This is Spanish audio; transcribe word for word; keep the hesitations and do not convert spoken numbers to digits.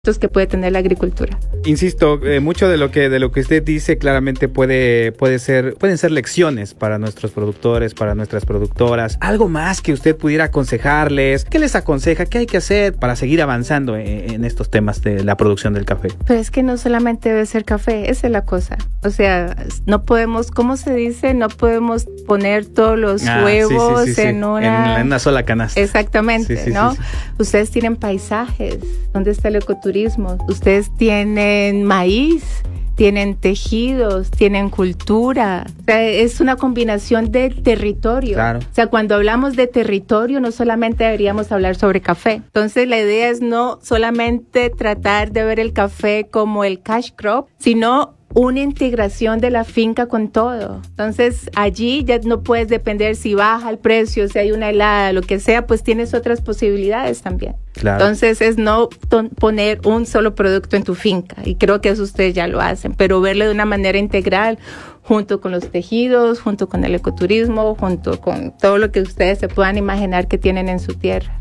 que puede tener la agricultura. Insisto, eh, mucho de lo que de lo que usted dice claramente puede puede ser pueden ser lecciones para nuestros productores, para nuestras productoras. Algo más que usted pudiera aconsejarles, ¿qué les aconseja? ¿Qué hay que hacer para seguir avanzando en, en estos temas de la producción del café? Pero es que no solamente debe ser café, esa es la cosa. O sea, no podemos, ¿cómo se dice? No podemos poner todos los ah, huevos sí, sí, sí, en sí. una en una sola canasta. Exactamente, sí, sí, ¿no? Sí, sí. Ustedes tienen paisajes, ¿dónde está el ecoturismo? Ustedes tienen maíz, tienen tejidos, tienen cultura. O sea, es una combinación de territorio. Claro. O sea, cuando hablamos de territorio, no solamente deberíamos hablar sobre café. Entonces, la idea es no solamente tratar de ver el café como el cash crop, sino una integración de la finca con todo. Entonces, allí ya no puedes depender si baja el precio, si hay una helada, lo que sea, pues tienes otras posibilidades también. Claro. Entonces, es no ton- poner un solo producto en tu finca, y creo que eso ustedes ya lo hacen, pero verlo de una manera integral, junto con los tejidos, junto con el ecoturismo, junto con todo lo que ustedes se puedan imaginar que tienen en su tierra.